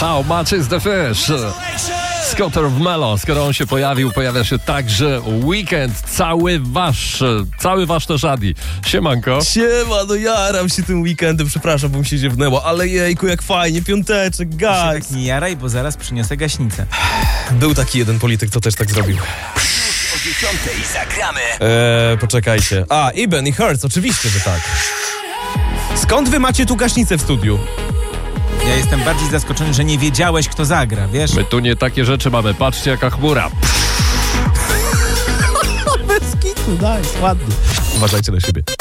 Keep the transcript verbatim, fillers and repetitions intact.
How much is the fish? Scotter of Melo, skoro on się pojawił, pojawia się także Weekend, cały wasz, cały wasz też Adi. Siemanko. Siema, no jaram się tym weekendem, przepraszam, bo mi się ziewnęło, ale jejku, jak fajnie, piąteczek, Się guys. tak nie jaraj, bo zaraz przyniosę gaśnicę. Był taki jeden polityk, co też tak zrobił. O dziesiątej zagramy. Eee, poczekajcie. A, Iben i Hertz, oczywiście, że tak. Skąd wy macie tu gaśnicę w studiu? Ja jestem bardziej zaskoczony, że nie wiedziałeś, kto zagra, wiesz? My tu nie takie rzeczy mamy, patrzcie jaka chmura. Bez kitu, nice, ładnie. Uważajcie na siebie.